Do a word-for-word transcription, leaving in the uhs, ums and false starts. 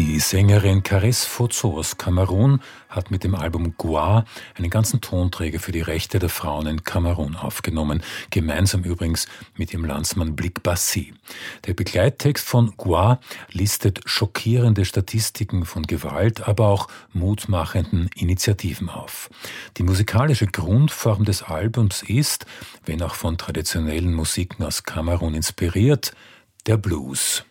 Die Sängerin Caresse Fozo aus Kamerun hat mit dem Album Gua einen ganzen Tonträger für die Rechte der Frauen in Kamerun aufgenommen, gemeinsam übrigens mit ihrem Landsmann Blik Bassi. Der Begleittext von Gua listet schockierende Statistiken von Gewalt, aber auch mutmachenden Initiativen auf. Die musikalische Grundform des Albums ist, wenn auch von traditionellen Musiken aus Kamerun inspiriert, der Blues.